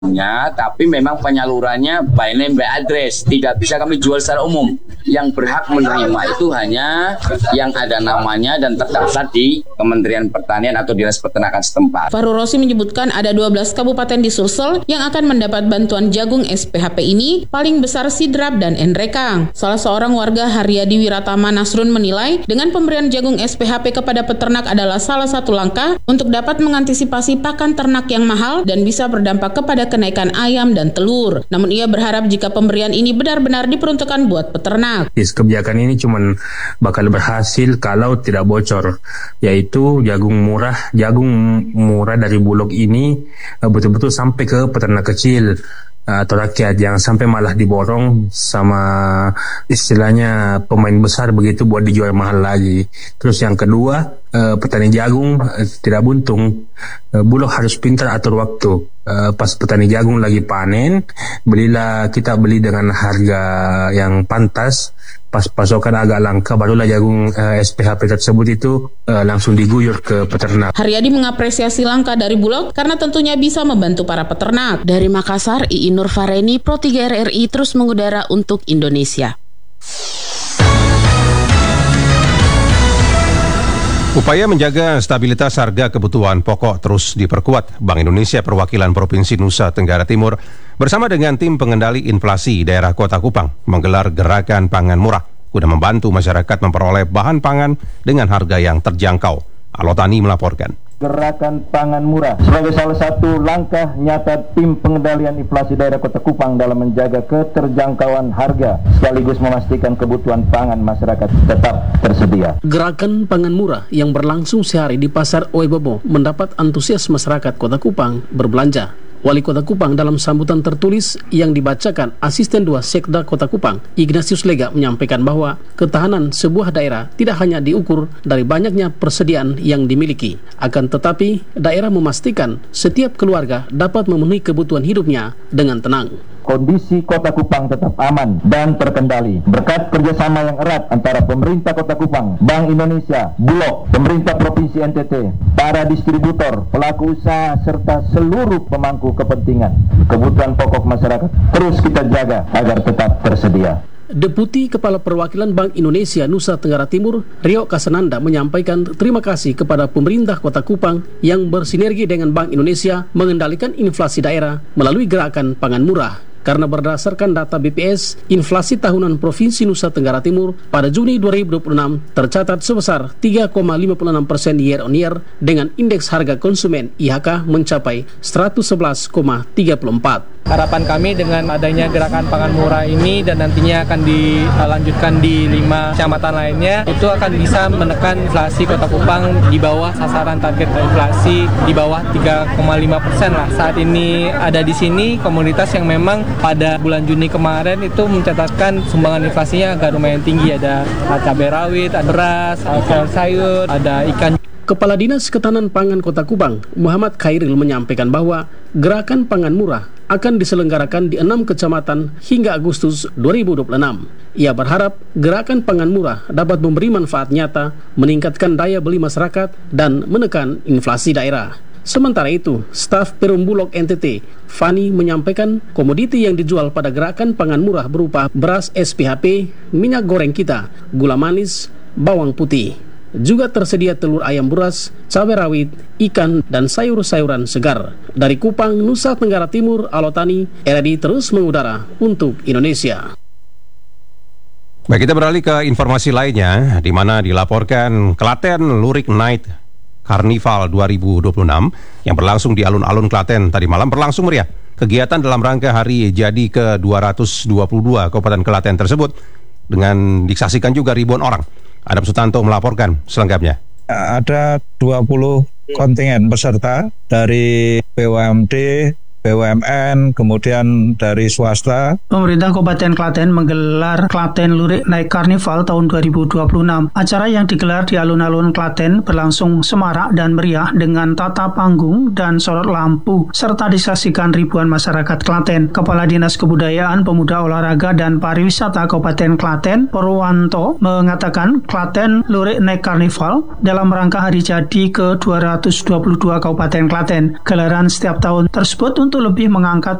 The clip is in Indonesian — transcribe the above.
tapi memang penyalurannya by name by address, tidak bisa kami jual secara umum. Yang berhak menerima itu hanya yang ada namanya dan terdaftar di Kementerian Pertanian atau Dinas Peternakan setempat. Fahru Rosi menyebutkan ada 12 kabupaten di Sulsel yang akan mendapat bantuan jagung SPHP ini, paling besar Sidrap dan Enrekang. Salah seorang warga Haryadi Wiratama Nasrun menilai dengan pemberian jagung SPHP kepada peternak adalah salah satu langkah untuk dapat mengantisipasi pakan ternak yang mahal dan bisa berdampak kepada kenaikan ayam dan telur. Namun ia berharap jika pemberian ini benar-benar diperuntukkan buat peternak. Kebijakan ini cuma bakal berhasil kalau tidak bocor, yaitu jagung murah dari Bulog ini betul-betul sampai ke peternak kecil atau rakyat, jangan sampai malah diborong sama istilahnya pemain besar begitu buat dijual mahal lagi. Terus yang kedua, petani jagung tidak buntung. Bulog harus pintar atur waktu. Pas petani jagung lagi panen, kita beli dengan harga yang pantas. Pas pasokan agak langka, barulah jagung SPHP tersebut itu langsung diguyur ke peternak. Haryadi mengapresiasi langkah dari Bulog karena tentunya bisa membantu para peternak. Dari Makassar, Iin Nurfareni, Pro 3 RRI terus mengudara untuk Indonesia. Upaya menjaga stabilitas harga kebutuhan pokok terus diperkuat. Bank Indonesia Perwakilan Provinsi Nusa Tenggara Timur bersama dengan tim pengendali inflasi daerah Kota Kupang menggelar gerakan pangan murah guna membantu masyarakat memperoleh bahan pangan dengan harga yang terjangkau. Alotani melaporkan. Gerakan pangan murah sebagai salah satu langkah nyata tim pengendalian inflasi daerah Kota Kupang dalam menjaga keterjangkauan harga sekaligus memastikan kebutuhan pangan masyarakat tetap tersedia. Gerakan pangan murah yang berlangsung sehari di Pasar Oebobo mendapat antusias masyarakat Kota Kupang berbelanja. Wali Kota Kupang dalam sambutan tertulis yang dibacakan Asisten 2 Sekda Kota Kupang, Ignatius Lega menyampaikan bahwa ketahanan sebuah daerah tidak hanya diukur dari banyaknya persediaan yang dimiliki, akan tetapi daerah memastikan setiap keluarga dapat memenuhi kebutuhan hidupnya dengan tenang. Kondisi Kota Kupang tetap aman dan terkendali berkat kerjasama yang erat antara pemerintah Kota Kupang, Bank Indonesia, Bulog, pemerintah Provinsi NTT, para distributor, pelaku usaha, serta seluruh pemangku kepentingan. Kebutuhan pokok masyarakat terus kita jaga agar tetap tersedia. Deputi Kepala Perwakilan Bank Indonesia Nusa Tenggara Timur, Rio Kasananda menyampaikan terima kasih kepada pemerintah Kota Kupang yang bersinergi dengan Bank Indonesia mengendalikan inflasi daerah melalui gerakan pangan murah. Karena berdasarkan data BPS, inflasi tahunan Provinsi Nusa Tenggara Timur pada Juni 2026 tercatat sebesar 3,56% year on year dengan indeks harga konsumen IHK mencapai 111,34. Harapan kami dengan adanya gerakan pangan murah ini dan nantinya akan dilanjutkan di 5 kecamatan lainnya, itu akan bisa menekan inflasi Kota Kupang di bawah sasaran target inflasi di bawah 3,5% lah. Saat ini ada di sini komoditas yang memang pada bulan Juni kemarin itu mencatatkan sumbangan inflasinya agak lumayan tinggi. Ada cabai rawit, ada beras, ada sayur, ada ikan. Kepala Dinas Ketahanan Pangan Kota Kupang, Muhammad Khairil menyampaikan bahwa gerakan pangan murah akan diselenggarakan di 6 kecamatan hingga Agustus 2026. Ia berharap gerakan pangan murah dapat memberi manfaat nyata, meningkatkan daya beli masyarakat, dan menekan inflasi daerah. Sementara itu, staf Perum Bulog NTT, Fani, menyampaikan komoditi yang dijual pada gerakan pangan murah berupa beras SPHP, minyak goreng kita, gula manis, bawang putih. Juga tersedia telur ayam buras, cabai rawit, ikan, dan sayur-sayuran segar. Dari Kupang, Nusa Tenggara Timur, Alotani, RRI terus mengudara untuk Indonesia. Baik, kita beralih ke informasi lainnya, di mana dilaporkan Klaten Lurik Night Carnival 2026 yang berlangsung di alun-alun Klaten tadi malam berlangsung meriah. Kegiatan dalam rangka hari jadi ke-222 Kabupaten Klaten tersebut dengan disaksikan juga ribuan orang. Adam Sutanto melaporkan selengkapnya. Ada 20 kontingen peserta dari BUMD, BUMN, kemudian dari swasta. Pemerintah Kabupaten Klaten menggelar Klaten Lurik Night Carnival tahun 2026. Acara yang digelar di alun-alun Klaten berlangsung semarak dan meriah dengan tata panggung dan sorot lampu, serta disaksikan ribuan masyarakat Klaten. Kepala Dinas Kebudayaan, Pemuda, Olahraga, dan Pariwisata Kabupaten Klaten, Purwanto, mengatakan Klaten Lurik Night Carnival dalam rangka hari jadi ke-222 Kabupaten Klaten. Gelaran setiap tahun tersebut untuk lebih mengangkat